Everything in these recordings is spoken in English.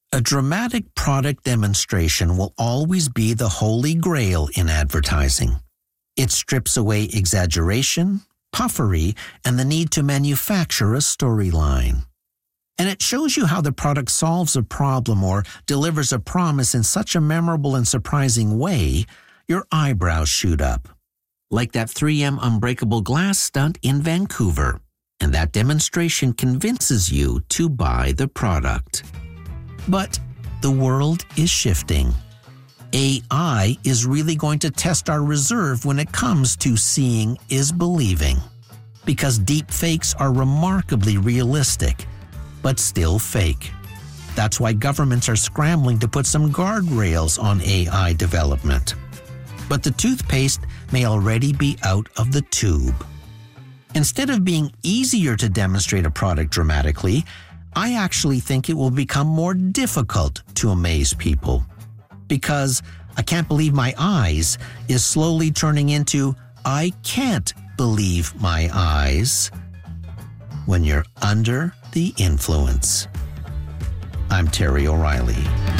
A dramatic product demonstration will always be the holy grail in advertising. It strips away exaggeration, puffery, and the need to manufacture a storyline. And it shows you how the product solves a problem or delivers a promise in such a memorable and surprising way, your eyebrows shoot up. Like that 3M unbreakable glass stunt in Vancouver. And that demonstration convinces you to buy the product. But the world is shifting. AI is really going to test our reserve when it comes to seeing is believing. Because deep fakes are remarkably realistic, but still fake. That's why governments are scrambling to put some guardrails on AI development. But the toothpaste may already be out of the tube. Instead of being easier to demonstrate a product dramatically, I actually think it will become more difficult to amaze people. Because I can't believe my eyes is slowly turning into I can't believe my eyes when you're under the influence. I'm Terry O'Reilly.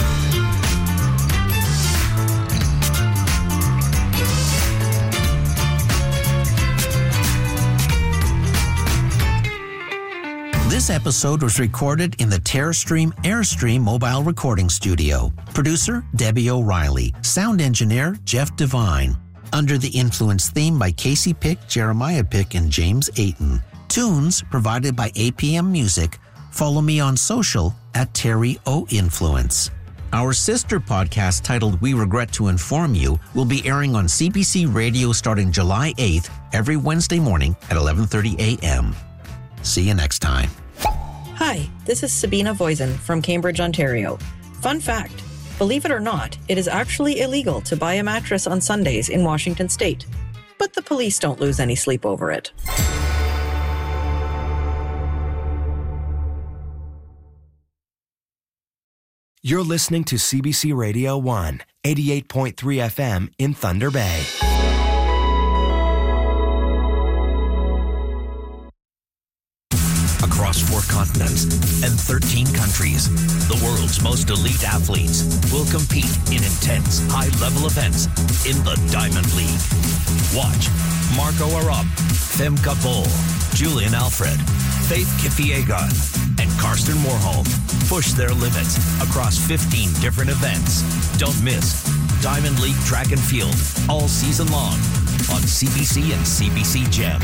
This episode was recorded in the TerraStream Airstream mobile recording studio. Producer, Debbie O'Reilly. Sound engineer, Jeff Devine. Under the Influence theme by Casey Pick, Jeremiah Pick, and James Ayton. Tunes provided by APM Music. Follow me on social at Terry O Influence. Our sister podcast titled We Regret to Inform You will be airing on CBC Radio starting July 8th every Wednesday morning at 11:30 a.m. See you next time. Hi, this is Sabina Voisin from Cambridge, Ontario. Fun fact, believe it or not, it is actually illegal to buy a mattress on Sundays in Washington State. But the police don't lose any sleep over it. You're listening to CBC Radio 1, 88.3 FM in Thunder Bay. Across 4 continents and 13 countries, the world's most elite athletes will compete in intense, high-level events in the Diamond League. Watch Marco Arop, Femke Bol, Julian Alfred, Faith Kipyegon, and Karsten Warholm push their limits across 15 different events. Don't miss Diamond League Track and Field all season long on CBC and CBC Gem.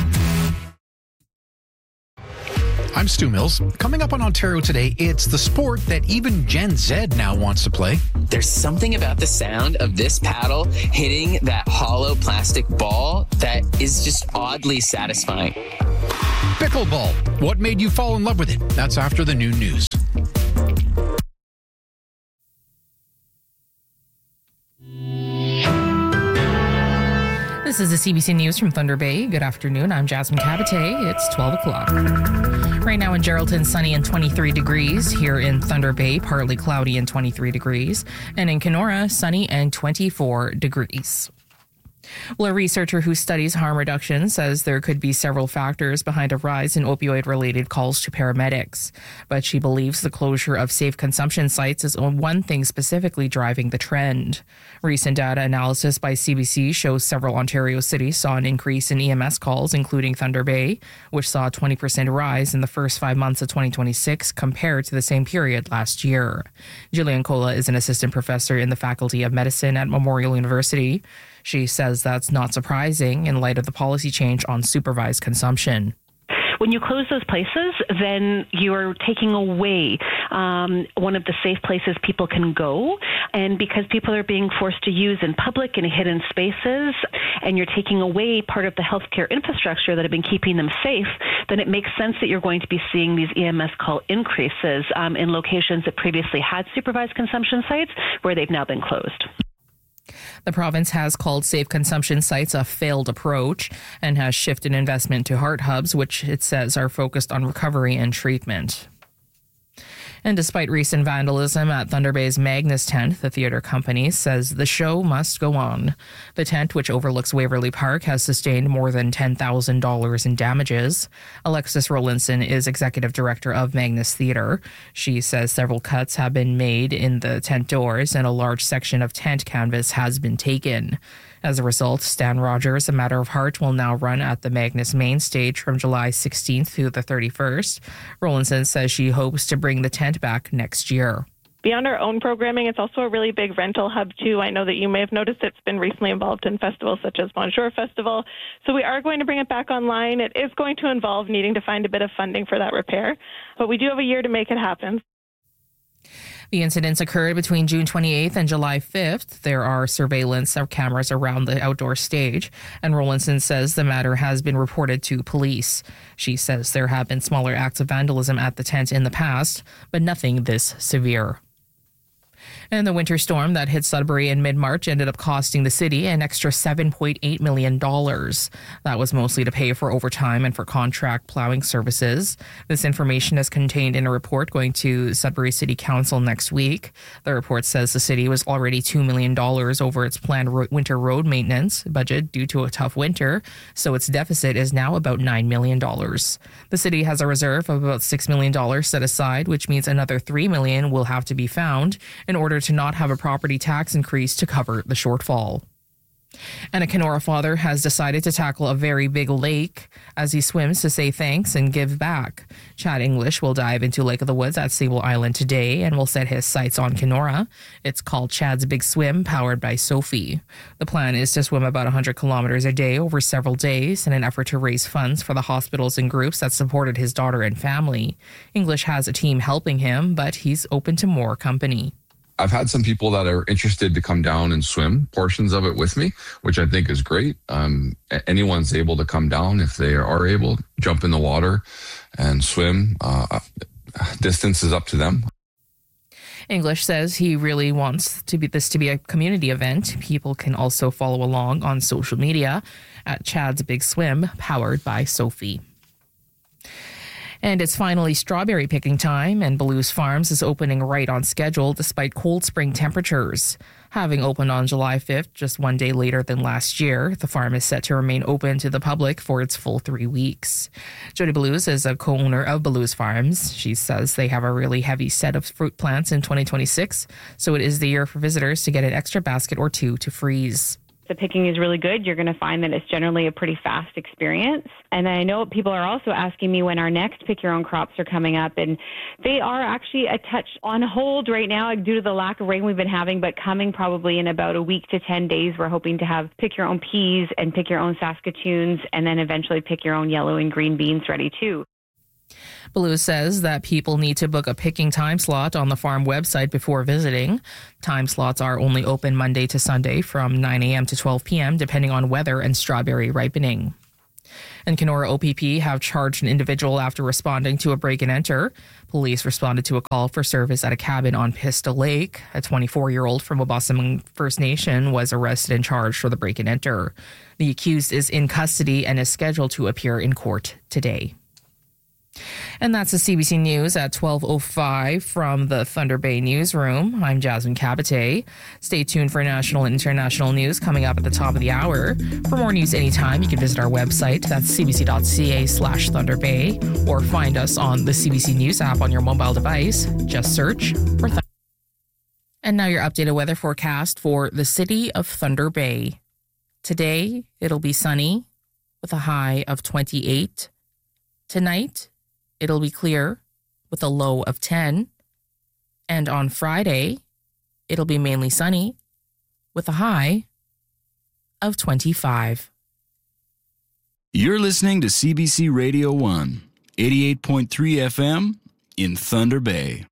I'm Stu Mills. Coming up on Ontario Today, it's the sport that even Gen Z now wants to play. There's something about the sound of this paddle hitting that hollow plastic ball that is just oddly satisfying. Pickleball. What made you fall in love with it? That's after the noon news. This is the CBC News from Thunder Bay. Good afternoon. I'm Jasmine Cabate. It's 12 o'clock. Right now in Geraldton, sunny and 23 degrees. Here in Thunder Bay, partly cloudy and 23 degrees. And in Kenora, sunny and 24 degrees. Well, a researcher who studies harm reduction says there could be several factors behind a rise in opioid-related calls to paramedics. But she believes the closure of safe consumption sites is one thing specifically driving the trend. Recent data analysis by CBC shows several Ontario cities saw an increase in EMS calls, including Thunder Bay, which saw a 20% rise in the first 5 months of 2026 compared to the same period last year. Jillian Kola is an assistant professor in the Faculty of Medicine at Memorial University. She says that's not surprising in light of the policy change on supervised consumption. When you close those places, then you're taking away one of the safe places people can go. And because people are being forced to use in public and hidden spaces, and you're taking away part of the healthcare infrastructure that have been keeping them safe, then it makes sense that you're going to be seeing these EMS call increases in locations that previously had supervised consumption sites where they've now been closed. The province has called safe consumption sites a failed approach and has shifted investment to heart hubs, which it says are focused on recovery and treatment. And despite recent vandalism at Thunder Bay's Magnus tent, the theatre company says the show must go on. The tent, which overlooks Waverly Park, has sustained more than $10,000 in damages. Alexis Rowlinson is executive director of Magnus Theatre. She says several cuts have been made in the tent doors and a large section of tent canvas has been taken. As a result, Stan Rogers, A Matter of Heart, will now run at the Magnus main stage from July 16th through the 31st. Rowlinson says she hopes to bring the tent back next year. Beyond our own programming, it's also a really big rental hub, too. I know that you may have noticed it's been recently involved in festivals such as Bonjour Festival. So we are going to bring it back online. It is going to involve needing to find a bit of funding for that repair, but we do have a year to make it happen. The incidents occurred between June 28th and July 5th. There are surveillance cameras around the outdoor stage, and Rowlinson says the matter has been reported to police. She says there have been smaller acts of vandalism at the tent in the past, but nothing this severe. And the winter storm that hit Sudbury in mid-March ended up costing the city an extra $7.8 million. That was mostly to pay for overtime and for contract plowing services. This information is contained in a report going to Sudbury City Council next week. The report says the city was already $2 million over its planned winter road maintenance budget due to a tough winter, so its deficit is now about $9 million. The city has a reserve of about $6 million set aside, which means another $3 million will have to be found in order to not have a property tax increase to cover the shortfall. And a Kenora father has decided to tackle a very big lake as he swims to say thanks and give back. Chad English will dive into Lake of the Woods at Sable Island today and will set his sights on Kenora. It's called Chad's Big Swim, powered by Sophie. The plan is to swim about 100 kilometers a day over several days in an effort to raise funds for the hospitals and groups that supported his daughter and family. English has a team helping him, but he's open to more company. I've had some people that are interested to come down and swim portions of it with me, which I think is great. Anyone's able to come down if they are able, jump in the water and swim. Distance is up to them. English says he really wants this to be a community event. People can also follow along on social media at Chad's Big Swim, powered by Sophie. And it's finally strawberry picking time, and Blues Farms is opening right on schedule despite cold spring temperatures. Having opened on July 5th, just one day later than last year, the farm is set to remain open to the public for its full 3 weeks. Jody Blues is a co-owner of Blues Farms. She says they have a really heavy set of fruit plants in 2026, so it is the year for visitors to get an extra basket or two to freeze. The picking is really good. You're going to find that it's generally a pretty fast experience. And I know people are also asking me when our next pick your own crops are coming up, and they are actually a touch on hold right now due to the lack of rain we've been having, but coming probably in about a week to 10 days. We're hoping to have pick your own peas and pick your own Saskatoons, and then eventually pick your own yellow and green beans ready too. Blues says that people need to book a picking time slot on the farm website before visiting. Time slots are only open Monday to Sunday from 9 a.m. to 12 p.m. depending on weather and strawberry ripening. And Kenora OPP have charged an individual after responding to a break and enter. Police responded to a call for service at a cabin on Pista Lake. A 24-year-old from Wabaseemoong First Nation was arrested and charged for the break and enter. The accused is in custody and is scheduled to appear in court today. And that's the CBC News at 12:05 from the Thunder Bay newsroom. I'm Jasmine Cabate. Stay tuned for national and international news coming up at the top of the hour. For more news anytime, you can visit our website. That's cbc.ca/Thunder Bay, or find us on the CBC News app on your mobile device. Just search for Thunder. And now your updated weather forecast for the city of Thunder Bay. Today, it'll be sunny with a high of 28. Tonight, it'll be clear with a low of 10. And on Friday, it'll be mainly sunny with a high of 25. You're listening to CBC Radio 1, 88.3 FM in Thunder Bay.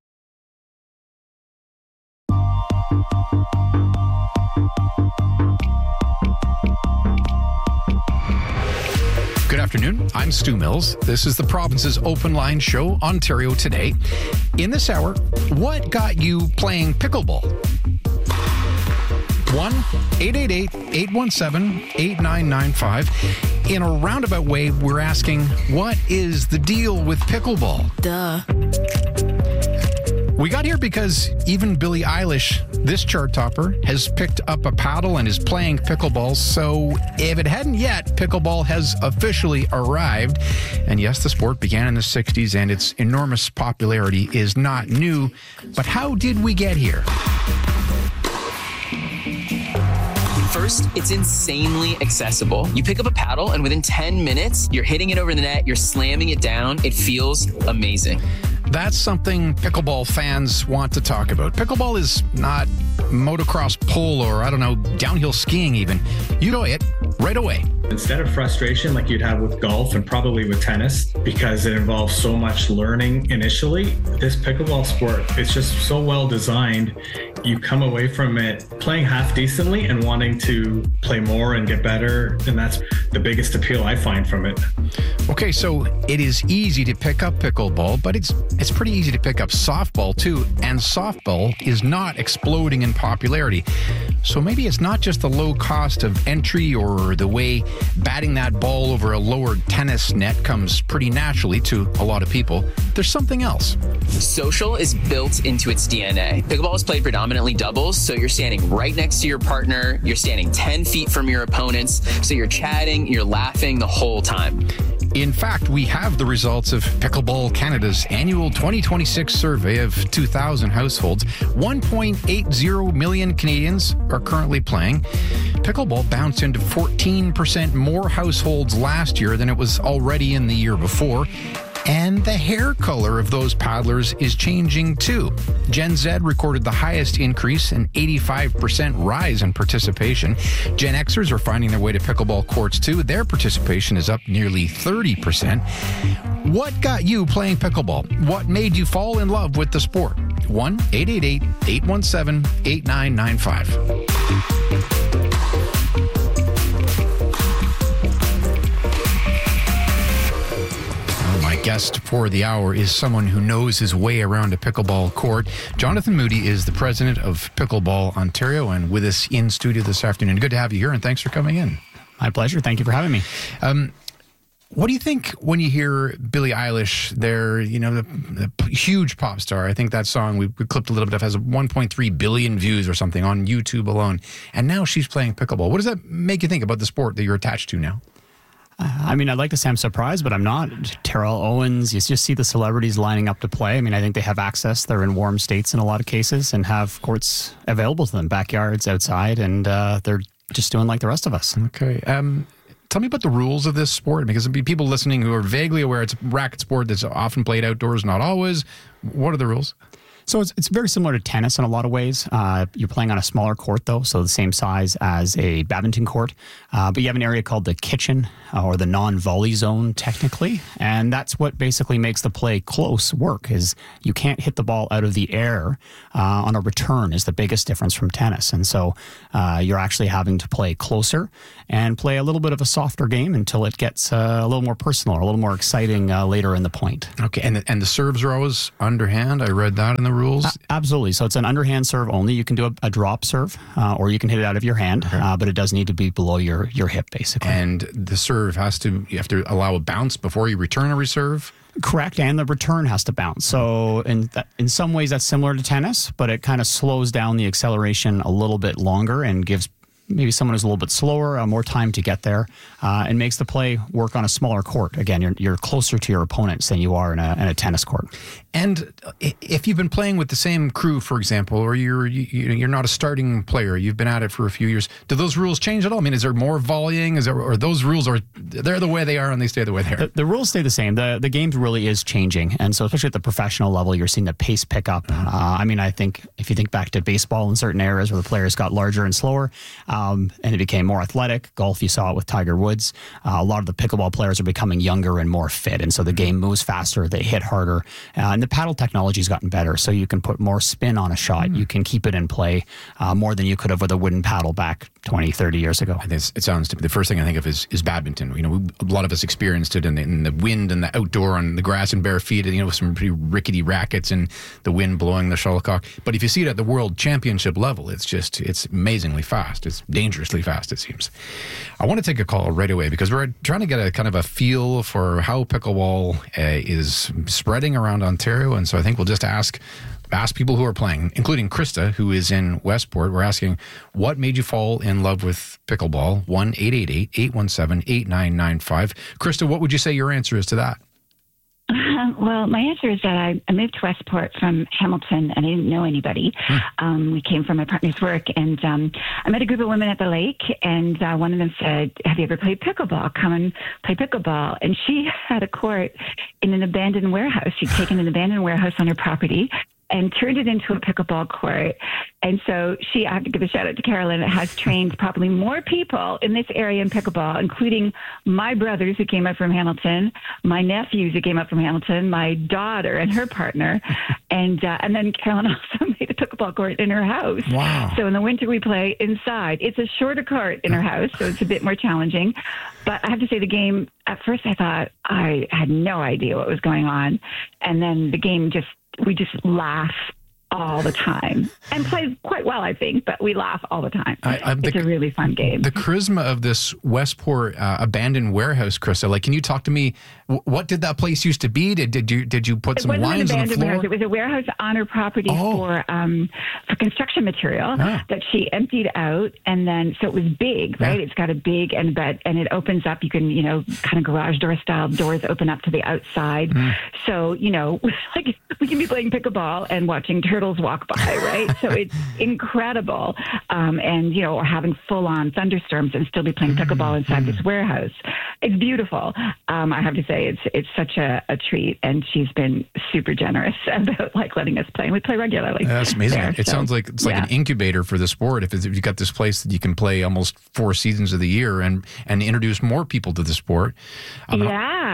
Good afternoon. I'm Stu Mills. This is the province's open line show, Ontario Today. In this hour, what got you playing pickleball? 1-888-817-8995. In a roundabout way, we're asking, what is the deal with pickleball? Duh. We got here because even Billie Eilish, this chart topper, has picked up a paddle and is playing pickleball. So if it hadn't yet, pickleball has officially arrived. And yes, the sport began in the 60s and its enormous popularity is not new. But how did we get here? First, it's insanely accessible. You pick up a paddle, and within 10 minutes, you're hitting it over the net, you're slamming it down. It feels amazing. That's something pickleball fans want to talk about. Pickleball is not motocross polo or, I don't know, downhill skiing even. You know it right away. Instead of frustration like you'd have with golf and probably with tennis, because it involves so much learning initially, this pickleball sport, it's just so well designed. You come away from it playing half decently and wanting to play more and get better. And that's the biggest appeal I find from it. Okay, so it is easy to pick up pickleball, but it's pretty easy to pick up softball too. And softball is not exploding in popularity. So maybe it's not just the low cost of entry or the way batting that ball over a lower tennis net comes pretty naturally to a lot of people. There's something else. Social is built into its DNA. Pickleball is played predominantly doubles, so you're standing right next to your partner, you're standing 10 feet from your opponents, so you're chatting, you're laughing the whole time. In fact, we have the results of Pickleball Canada's annual 2026 survey of 2,000 households. 1.80 million Canadians are currently playing. Pickleball bounced into 14% more households last year than it was already in the year before. And the hair color of those paddlers is changing too. Gen Z recorded the highest increase, an 85% rise in participation. Gen Xers are finding their way to pickleball courts too. Their participation is up nearly 30%. What got you playing pickleball? What made you fall in love with the sport? 1-888-817-8995. Guest for the hour is someone who knows his way around a pickleball court. Jonathan Moody is the president of Pickleball Ontario and with us in studio this afternoon. Good to have you here, and thanks for coming in. My pleasure. Thank you for having me. What do you think when you hear Billie Eilish, the huge pop star? I think that song we clipped a little bit of has 1.3 billion views or something on YouTube alone, and now she's playing pickleball. What does that make you think about the sport that you're attached to now? I'd like to say I'm surprised, but I'm not. Terrell Owens, you just see the celebrities lining up to play. I think they have access. They're in warm states in a lot of cases and have courts available to them, backyards, outside, and they're just doing like the rest of us. Okay. Tell me about the rules of this sport, because there'll be people listening who are vaguely aware it's a racket sport that's often played outdoors, not always. What are the rules? So it's very similar to tennis in a lot of ways. You're playing on a smaller court, though, so the same size as a badminton court. But you have an area called the kitchen, or the non-volley zone, technically. And that's what basically makes the play close work, is you can't hit the ball out of the air on a return is the biggest difference from tennis. And so you're actually having to play closer and play a little bit of a softer game until it gets a little more personal or a little more exciting later in the point. Okay, and the serves are always underhand? I read that in the rules. Absolutely. So it's an underhand serve only. You can do a drop serve, or you can hit it out of your hand, but it does need to be below your hip, basically. And the serve you have to allow a bounce before you return a reserve? Correct, and the return has to bounce. So in some ways that's similar to tennis, but it kind of slows down the acceleration a little bit longer and gives maybe someone who's a little bit slower more time to get there, and makes the play work on a smaller court. Again, you're closer to your opponents than you are in a tennis court. And if you've been playing with the same crew, for example, or you're not a starting player, you've been at it for a few years, do those rules change at all? Is there more volleying? Or those rules they're the way they are and they stay the way they are? The rules stay the same. The game really is changing, and so especially at the professional level, you're seeing the pace pick up. I think if you think back to baseball in certain eras where the players got larger and slower, and it became more athletic. Golf, you saw it with Tiger Woods. A lot of the pickleball players are becoming younger and more fit, and so the game moves faster, they hit harder, and the paddle technology has gotten better, so you can put more spin on a shot. You can keep it in play more than you could have with a wooden paddle back 20, 30 years ago. It sounds to me, the first thing I think of is badminton. A lot of us experienced it in the wind and the outdoor on the grass and bare feet, and with some pretty rickety rackets and the wind blowing the shuttlecock. But if you see it at the world championship level, it's amazingly fast. It's dangerously fast, it seems. I want to take a call right away because we're trying to get a kind of a feel for how pickleball is spreading around Ontario. And so I think we'll just ask people who are playing, including Krista, who is in Westport. We're asking, what made you fall in love with pickleball? 1-888-817-8995. Krista, what would you say your answer is to that? Well, my answer is that I moved to Westport from Hamilton, and I didn't know anybody. We came from my partner's work, and I met a group of women at the lake, and one of them said, have you ever played pickleball? Come and play pickleball. And she had a court in an abandoned warehouse. She'd taken an abandoned warehouse on her property and turned it into a pickleball court. And so I have to give a shout out to Carolyn, has trained probably more people in this area in pickleball, including my brothers who came up from Hamilton, my nephews who came up from Hamilton, my daughter and her partner. And then Carolyn also made a pickleball court in her house. Wow. So in the winter we play inside. It's a shorter court in her house, so it's a bit more challenging. But I have to say the game, at first I thought I had no idea what was going on. And then the game we just laugh all the time and play quite well, I think, but we laugh all the time. It's a really fun game. The charisma of this Westport abandoned warehouse, Krista, like, can you talk to me? What did that place used to be? Did you put some lines on the floor? Warehouse. It was a warehouse on her property for construction material that she emptied out, and then so it was big, right? It's got a big and it opens up. You can kind of garage door style doors open up to the outside. So like we can be playing pickleball and watching turtles walk by, right? So it's incredible, and or having full on thunderstorms and still be playing pickleball inside this warehouse. It's beautiful. I have to say it's such a treat, and she's been super generous about letting us play. And we play regularly. That's amazing. There, it sounds like it's like an incubator for the sport. If you've got this place that you can play almost 4 seasons of the year and introduce more people to the sport. And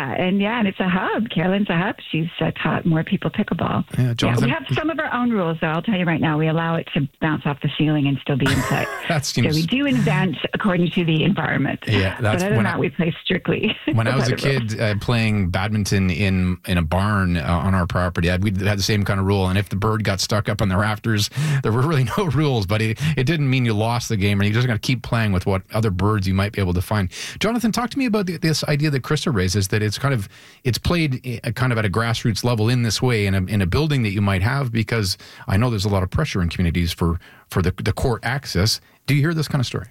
it's a hub. Carolyn's a hub. She's taught more people pickleball. Yeah, Jonathan, we have some of our own rules, though. I'll tell you right now, we allow it to bounce off the ceiling and still be in play. So we do invent according to the environment. Yeah, but other than that, we play strictly. When I was a kid playing badminton in a barn on our property, we had the same kind of rule. And if the bird got stuck up on the rafters, there were really no rules. But it didn't mean you lost the game, and you just got to keep playing with what other birds you might be able to find. Jonathan, talk to me about this idea that Krista raises, that it's played kind of at a grassroots level in this way in a building that you might have, because I know there's a lot of pressure in communities for the court access. Do you hear this kind of story?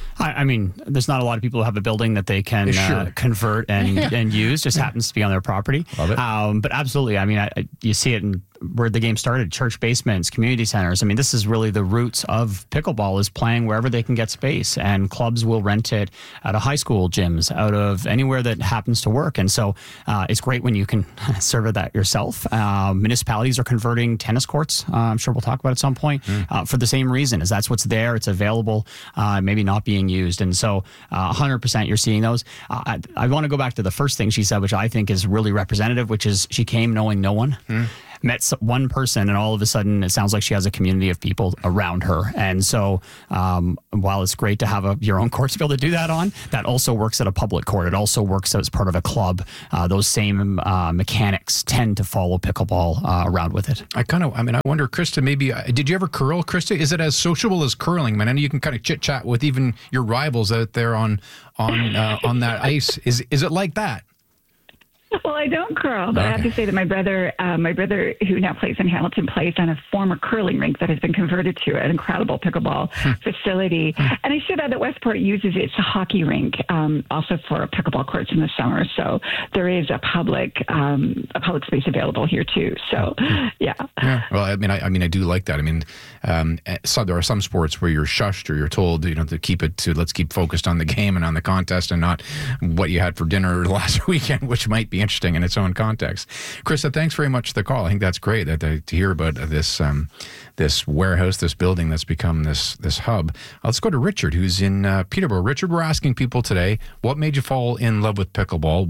I mean, there's not a lot of people who have a building that they can convert and use. Just happens to be on their property. Love it. But absolutely, I mean, you see it in where the game started, church basements, community centers. I mean, this is really the roots of pickleball, is playing wherever they can get space. And clubs will rent it out of high school gyms, out of anywhere that happens to work. And so it's great when you can serve that yourself. Municipalities are converting tennis courts. I'm sure we'll talk about it at some point for the same reason, is that's what's there. It's available, maybe not being used. And so 100% you're seeing those. I want to go back to the first thing she said, which I think is really representative, which is she came knowing no one. Met one person, and all of a sudden it sounds like she has a community of people around her. And so while it's great to have your own court to be able to do that on, that also works at a public court. It also works as part of a club. Those same mechanics tend to follow pickleball around with it. I wonder, Krista, maybe, did you ever curl, Krista? Is it as sociable as curling? Man, I know you can kind of chit-chat with even your rivals out there on that ice. Is it like that? Well, I don't curl, but I have to say that my brother, who now plays in Hamilton, plays on a former curling rink that has been converted to an incredible pickleball facility. And I should add that Westport uses it. It's a hockey rink, also for pickleball courts in the summer. So there is a public space available here too. So yeah. Well, I mean, I do like that. I mean, so there are some sports where you're shushed, or you're told, let's keep focused on the game and on the contest, and not what you had for dinner last weekend, which might be interesting in its own context. Krista, thanks very much for the call. I think that's great to hear about this warehouse, this building that's become this hub. Let's go to Richard, who's in Peterborough. Richard, we're asking people today, what made you fall in love with pickleball?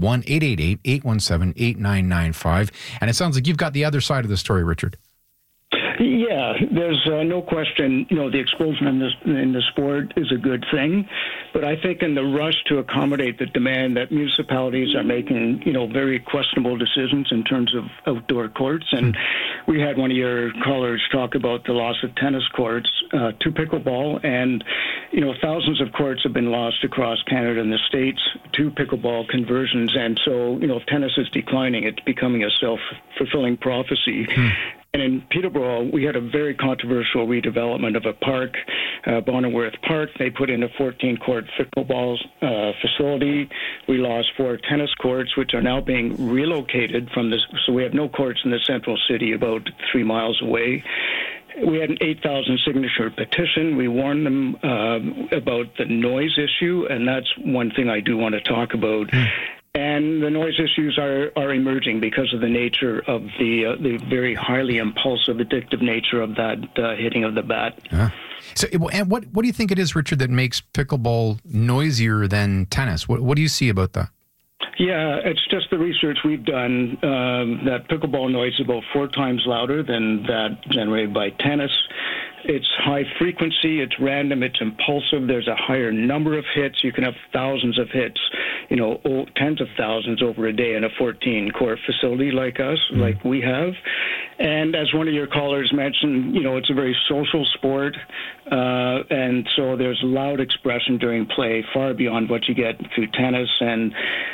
1-888-817-8995. And it sounds like you've got the other side of the story, Richard. Yeah, Yeah, there's no question, the explosion in the sport is a good thing. But I think in the rush to accommodate the demand that municipalities are making, very questionable decisions in terms of outdoor courts. And we had one of your callers talk about the loss of tennis courts to pickleball. And, thousands of courts have been lost across Canada and the States to pickleball conversions. And so, if tennis is declining, it's becoming a self-fulfilling prophecy. And in Peterborough, we had a very controversial redevelopment of a park, Bonneworth Park. They put in a 14-court pickleball facility. We lost 4 tennis courts, which are now being relocated from this. So we have no courts in the central city, about 3 miles away. We had an 8,000 signature petition. We warned them about the noise issue, and that's one thing I do want to talk about. And the noise issues are emerging because of the nature of the very highly impulsive, addictive nature of that hitting of the bat. So, and what do you think it is, Richard, that makes pickleball noisier than tennis? What do you see about that? Yeah, it's just the research we've done that pickleball noise is about 4 times louder than that generated by tennis. It's high frequency, it's random, it's impulsive. There's a higher number of hits. You can have thousands of hits, tens of thousands over a day in a 14-court facility like we have. And as one of your callers mentioned, it's a very social sport. And so there's loud expression during play, far beyond what you get through tennis. And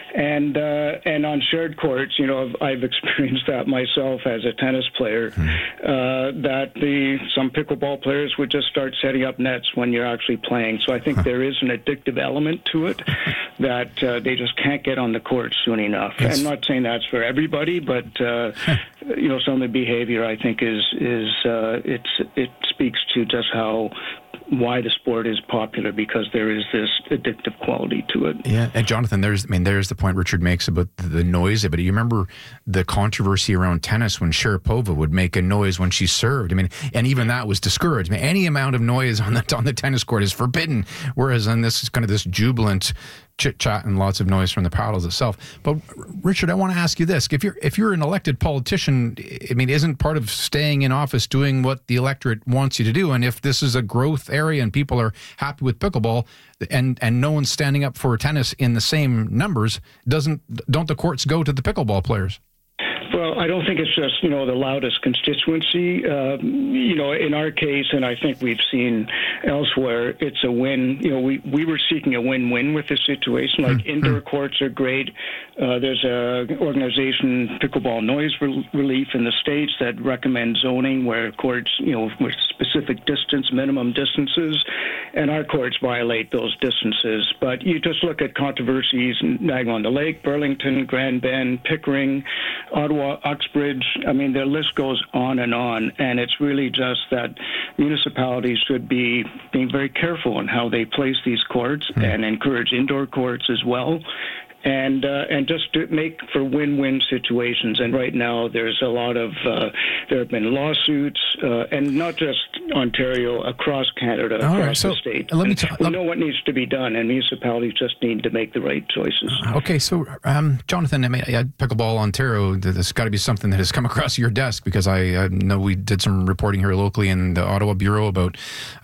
on shared courts, I've experienced that myself as a tennis player, that some pickleball players would just start setting up nets when you're actually playing. So I think there is an addictive element to it that they just can't get on the court soon enough. I'm not saying that's for everybody, but some of the behavior I think it speaks to just why the sport is popular, because there is this addictive quality to it. Yeah, and Jonathan, there's the point Richard makes about the noise. But you remember the controversy around tennis when Sharapova would make a noise when she served. And even that was discouraged. Any amount of noise on the tennis court is forbidden. Whereas on this kind of this jubilant chit-chat and lots of noise from the paddles itself. But Richard, I want to ask you this. If you're an elected politician, isn't part of staying in office doing what the electorate wants you to do? And if this is a growth area and people are happy with pickleball and no one's standing up for tennis in the same numbers, don't the courts go to the pickleball players? Well, I don't think it's just, the loudest constituency. In our case, and I think we've seen elsewhere, it's a win. We were seeking a win-win with this situation. Like indoor courts are great. There's an organization, Pickleball Noise Relief in the States, that recommends zoning where courts, with specific minimum distances, and our courts violate those distances. But you just look at controversies in Niagara-on-the-Lake, Burlington, Grand Bend, Pickering, Ottawa, Uxbridge. The list goes on, and it's really just that municipalities should be being very careful in how they place these courts and encourage indoor courts as well. And just to make for win-win situations. And right now, there's a lot of there have been lawsuits, and not just Ontario, across Canada, across the state. We know what needs to be done, and municipalities just need to make the right choices. Okay, so Jonathan, Pickleball Ontario, there's got to be something that has come across your desk, because I know we did some reporting here locally in the Ottawa Bureau about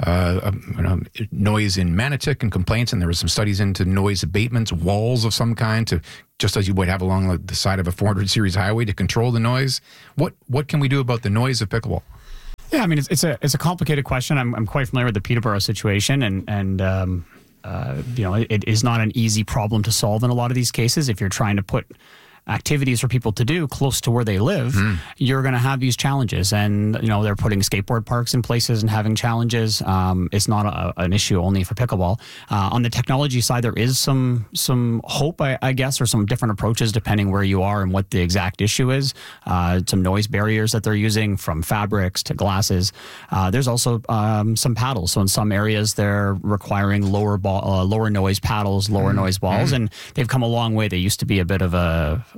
noise in Manotick and complaints, and there were some studies into noise abatements, walls of some kind, to just as you would have along the side of a 400 series highway to control the noise. What can we do about the noise of pickleball? Yeah, it's a complicated question. I'm quite familiar with the Peterborough situation, and it is not an easy problem to solve in a lot of these cases. If you're trying to put activities for people to do close to where they live, you're going to have these challenges. And, they're putting skateboard parks in places and having challenges. It's not an issue only for pickleball. On the technology side, there is some hope, I guess, or some different approaches depending where you are and what the exact issue is. Some noise barriers that they're using, from fabrics to glasses. There's also some paddles. So in some areas, they're requiring lower noise paddles, lower noise balls, and they've come a long way. They used to be a bit of a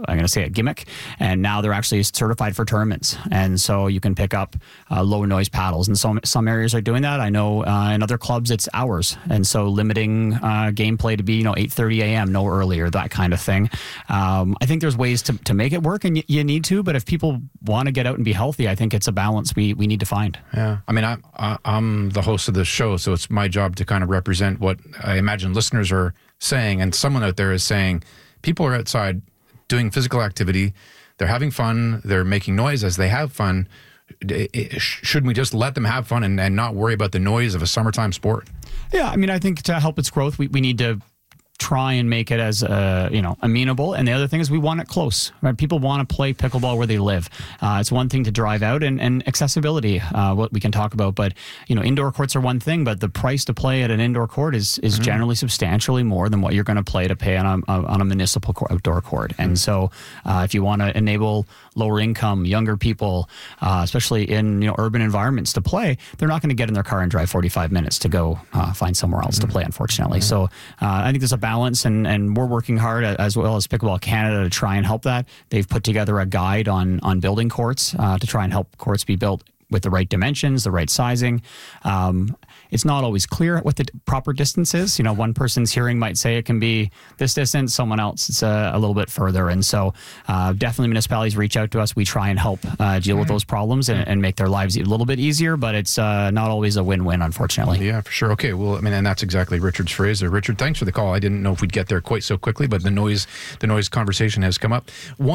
I'm going to say a gimmick, and now they're actually certified for tournaments. And so you can pick up low noise paddles. And some areas are doing that. I know in other clubs it's hours. And so limiting gameplay to be 8:30 a.m., no earlier, that kind of thing. I think there's ways to make it work, and you need to. But if people want to get out and be healthy, I think it's a balance we need to find. Yeah, I mean, I'm the host of this show, so it's my job to kind of represent what I imagine listeners are saying, and someone out there is saying people are outside doing physical activity, they're having fun, they're making noise as they have fun. Shouldn't we just let them have fun and not worry about the noise of a summertime sport? Yeah, I mean, I think to help its growth, we need to try and make it as amenable. And the other thing is we want it close. Right? People want to play pickleball where they live. It's one thing to drive out, and accessibility, what we can talk about. But indoor courts are one thing, but the price to play at an indoor court is generally substantially more than what you're going to pay on a municipal outdoor court. And so if you want to enable lower income, younger people, especially in urban environments to play, they're not going to get in their car and drive 45 minutes to go find somewhere else to play, unfortunately. So I think there's a balance, and we're working hard as well as Pickleball Canada to try and help that. They've put together a guide on building courts to try and help courts be built with the right dimensions, the right sizing. It's not always clear what the proper distance is. One person's hearing might say it can be this distance, someone else it's a little bit further. And so definitely municipalities reach out to us. We try and help deal with those problems and make their lives a little bit easier, but it's not always a win-win, unfortunately. Yeah, for sure. Okay, well, I mean, and that's exactly Richard's phrase. Richard, thanks for the call. I didn't know if we'd get there quite so quickly, but the noise conversation has come up.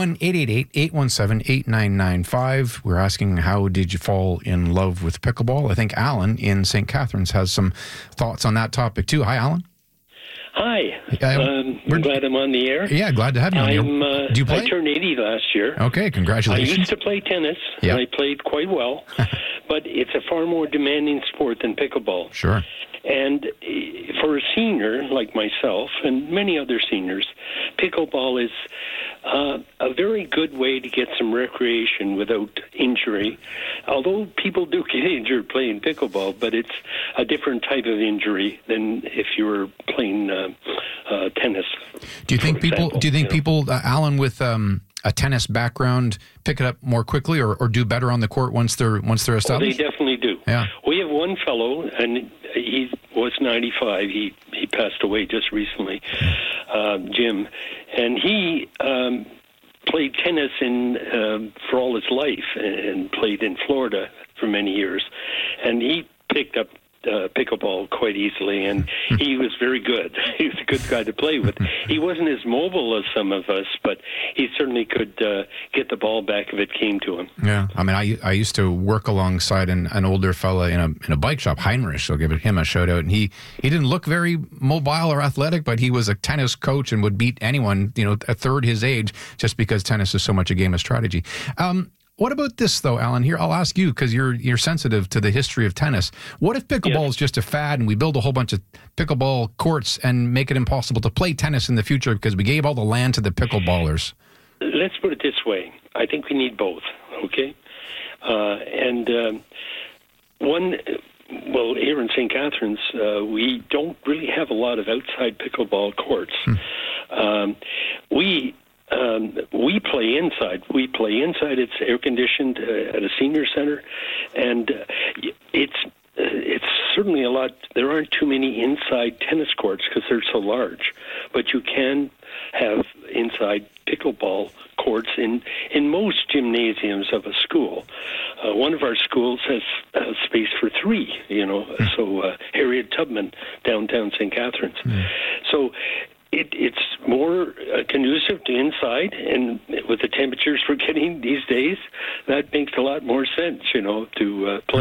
1-888-817-8995. We're asking, how did you fall in love with pickleball? I think Alan in St. Catharines has some thoughts on that topic too. Hi, Alan. Hi. I'm glad I'm on the air. Yeah, glad to have you on the air. Do you play? I turned 80 last year. Okay, congratulations. I used to play tennis, and I played quite well, but it's a far more demanding sport than pickleball. Sure. And for a senior like myself and many other seniors, pickleball is a very good way to get some recreation without injury. Although people do get injured playing pickleball, but it's a different type of injury than if you were playing tennis. Do you think people, Alan, with a tennis background, pick it up more quickly or do better on the court once they're established? Well, they definitely do. Yeah. We have one fellow, and he was 95. He passed away just recently, Jim, and he played tennis for all his life and played in Florida for many years, and he picked up pickleball quite easily, and he was very good. He was a good guy to play with. He wasn't as mobile as some of us, but he certainly could get the ball back if it came to him. Yeah, I mean, I used to work alongside an older fella in a bike shop, Heinrich. I'll give him a shout out. And he didn't look very mobile or athletic, but he was a tennis coach and would beat anyone, a third his age, just because tennis is so much a game of strategy. What about this, though, Alan? Here, I'll ask you, because you're sensitive to the history of tennis. What if pickleball is just a fad and we build a whole bunch of pickleball courts and make it impossible to play tennis in the future because we gave all the land to the pickleballers? Let's put it this way. I think we need both, okay? Here in St. Catharines, we don't really have a lot of outside pickleball courts. We play inside. It's air conditioned at a senior center, and it's certainly a lot. There aren't too many inside tennis courts because they're so large, but you can have inside pickleball courts in most gymnasiums of a school. One of our schools has space for 3. So Harriet Tubman, downtown St. Catharines. So. It's more conducive to inside, and with the temperatures we're getting these days, that makes a lot more sense, to play.